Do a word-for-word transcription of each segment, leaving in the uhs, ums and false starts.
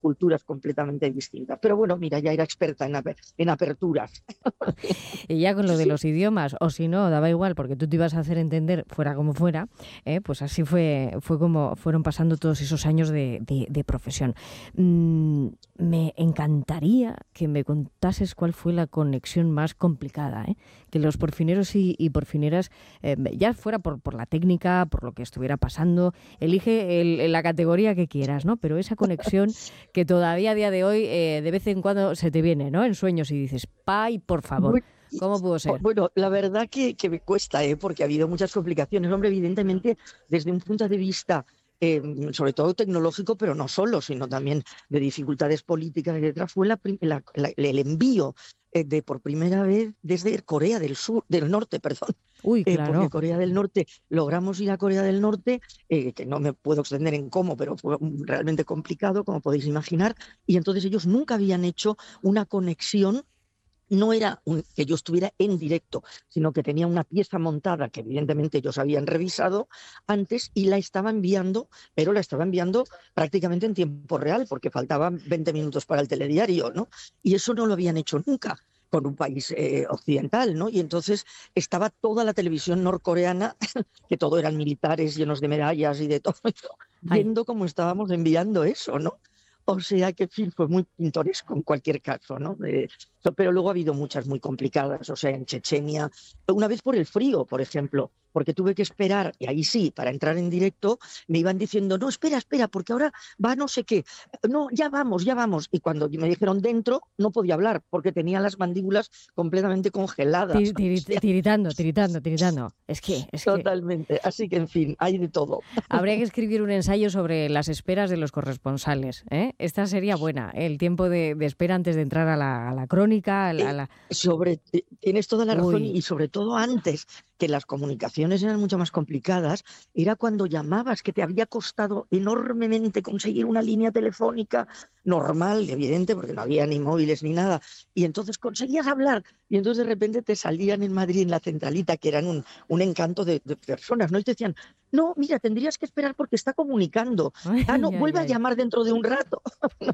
culturas completamente distintas. Pero bueno, mira, ya era experta en, aper- en aperturas. Y ya con lo de los idiomas, o si no, daba igual, porque tú te ibas a hacer entender fuera como fuera, ¿eh? Pues así fue, fue como fueron pasando todos esos años de, de- de profesión. Mm, me encantaría que me contases cuál fue la conexión más complicada, ¿eh? Que los porfineros y, y porfineras, eh, ya fuera por, por la técnica, por lo que estuviera pasando, elige el- la categoría que quieras, ¿no? Pero esa conexión que todavía a día de hoy, eh, de vez en cuando se te viene, ¿no? En sueños y dices, ¡pay, por favor! Muy- ¿Cómo pudo ser? Bueno, la verdad que, que me cuesta, ¿eh? Porque ha habido muchas complicaciones. Hombre, evidentemente, desde un punto de vista, eh, sobre todo tecnológico, pero no solo, sino también de dificultades políticas, etcétera, fue la prim- la- la- el envío eh, de por primera vez desde Corea del Sur, del Norte, perdón, Uy, eh, porque claro. Corea del Norte, logramos ir a Corea del Norte, eh, que no me puedo extender en cómo, pero fue mm, realmente complicado, como podéis imaginar, y entonces ellos nunca habían hecho una conexión. No era un- que yo estuviera en directo, sino que tenía una pieza montada que evidentemente ellos habían revisado antes y la estaba enviando, pero la estaba enviando prácticamente en tiempo real, porque faltaban veinte minutos para el telediario, ¿no? Y eso no lo habían hecho nunca con un país eh, occidental, ¿no? Y entonces estaba toda la televisión norcoreana, que todo eran militares llenos de medallas y de todo eso, Ay, viendo cómo estábamos enviando eso, ¿no? O sea que, en fin, fue muy pintoresco en cualquier caso, ¿no? De- So- Pero luego ha habido muchas muy complicadas, o sea, en Chechenia, una vez por el frío, por ejemplo, porque tuve que esperar, y ahí sí, para entrar en directo, me iban diciendo, no, espera, espera, porque ahora va no sé qué, no, ya vamos, ya vamos. Y cuando me dijeron dentro, no podía hablar, porque tenía las mandíbulas completamente congeladas. tir- O tiri- sea, tiritando, tiritando, tiritando. Es que, es que totalmente. Así que, en fin, hay de todo. habría que escribir un ensayo sobre las esperas de los corresponsales, ¿eh? Esta sería buena, ¿eh? El tiempo de, de espera antes de entrar a la, a la crónica, a la, a Eh, la- sobre, eh, tienes toda la razón Uy, y sobre todo antes, que las comunicaciones eran mucho más complicadas, era cuando llamabas, que te había costado enormemente conseguir una línea telefónica normal, evidente, porque no había ni móviles ni nada, y entonces conseguías hablar y entonces de repente te salían en Madrid, en la centralita, que eran un, un encanto de, de personas, ¿no? Y te decían, no, mira, tendrías que esperar porque está comunicando. Ah, no, ay, ay, vuelve a ay. llamar dentro de un rato.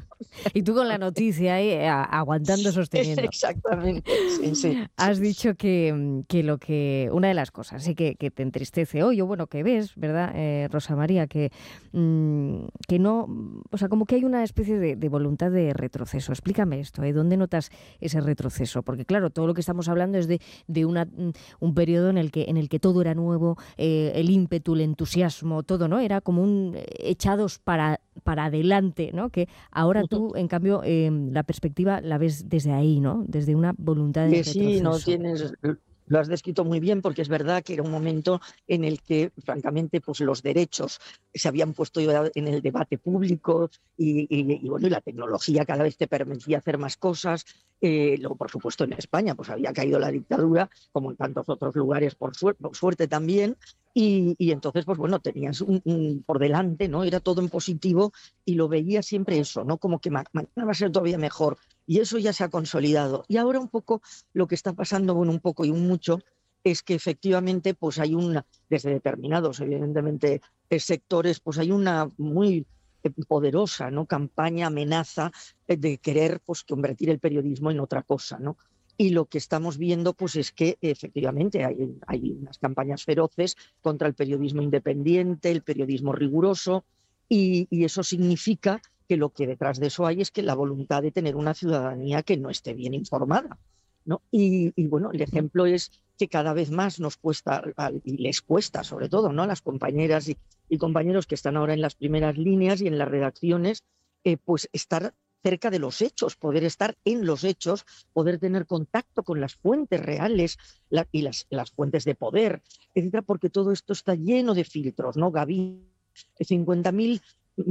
Y tú con la noticia ahí, eh, a- aguantando, sosteniendo. Exactamente, sí, sí. Has dicho que, mm, que lo que una de las cosas sí que, que te entristece hoy, o bueno, que ves, ¿verdad, eh, Rosa María? Que, mm, que no, mm, o sea, como que hay una especie de, de voluntad de retroceso. Explícame esto, ¿eh? ¿Dónde notas ese retroceso? Porque claro, todo lo que estamos hablando es de, de una, mm, un periodo en el que, en el que todo era nuevo, eh, el ímpetu, el entusiasmo, todo, ¿no? Era como un eh, echados para, para adelante, ¿no? Que ahora tú, en cambio, eh, la perspectiva la ves desde ahí, ¿no? Desde una voluntad de Que sí, no retroceso. tienes, lo has descrito muy bien, porque es verdad que era un momento en el que, francamente, pues los derechos se habían puesto ya en el debate público y, y- y, bueno, y la tecnología cada vez te permitía hacer más cosas. Eh, luego, por supuesto, en España pues había caído la dictadura, como en tantos otros lugares, por, suer- por suerte también. Y, y entonces, pues bueno, tenías un, un por delante, ¿no? Era todo en positivo y lo veía siempre eso, ¿no? Como que ma- mañana va a ser todavía mejor. Y eso ya se ha consolidado. Y ahora un poco lo que está pasando, bueno, un poco y un mucho, es que efectivamente pues hay una, desde determinados, evidentemente, eh, sectores, pues hay una muy eh, poderosa, ¿no? Campaña, amenaza eh, de querer pues convertir el periodismo en otra cosa, ¿no? Y lo que estamos viendo pues es que efectivamente hay, hay unas campañas feroces contra el periodismo independiente, el periodismo riguroso, y, y eso significa que lo que detrás de eso hay es que la voluntad de tener una ciudadanía que no esté bien informada, ¿no? Y, y bueno, el ejemplo es que cada vez más nos cuesta, y les cuesta sobre todo, ¿no? A las compañeras y, y compañeros que están ahora en las primeras líneas y en las redacciones, eh, pues estar cerca de los hechos, poder estar en los hechos, poder tener contacto con las fuentes reales la, y las, las fuentes de poder, etcétera, porque todo esto está lleno de filtros, ¿no? Gaby, cincuenta mil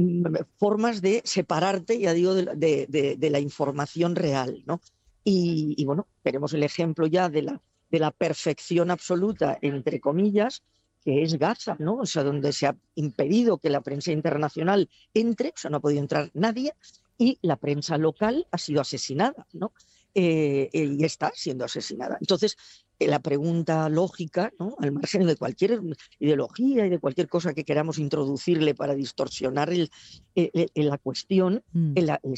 formas de separarte, ya digo, de, de, de, de la información real, ¿no? Y, y, bueno, tenemos el ejemplo ya de la, de la perfección absoluta, entre comillas, que es Gaza, ¿no? O sea, donde se ha impedido que la prensa internacional entre, o sea, no ha podido entrar nadie, y la prensa local ha sido asesinada, ¿no? eh, eh, y está siendo asesinada. Entonces, eh, la pregunta lógica, ¿no?, al margen de cualquier ideología y de cualquier cosa que queramos introducirle para distorsionar el, el, el, la cuestión, Mm. el,